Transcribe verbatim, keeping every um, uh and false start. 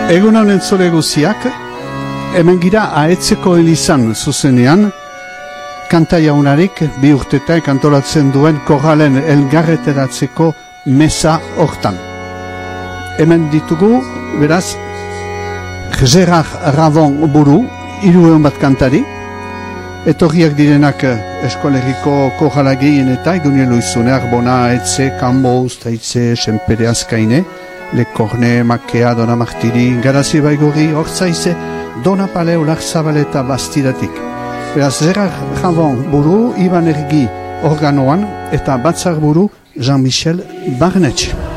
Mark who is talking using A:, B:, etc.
A: Egun honen zure guziak, hemen gira aetzeko elizan zuzenean, kanta jaunarik bi urtetak antolatzen duen korralen elgarreteratzeko mesa hortan. Hemen ditugu, beraz, Gerard Ravon buru, hirueun bat kantari, etorriak direnak eskolegiko korrala gehienetak, Duniel Luizune, Arbona, Etze, Kambo, Uztaitze, Senpere Azkaine, Le Corne, Makea, Dona Martiri, Garazi Baigorri, Hortzaize, Dona Paleo, Larzabaleta, Bastiratik. Beraz, Gerard Ravon buru, Iban Ergi organoan, eta batzar buru Jean-Michel Barnetxe.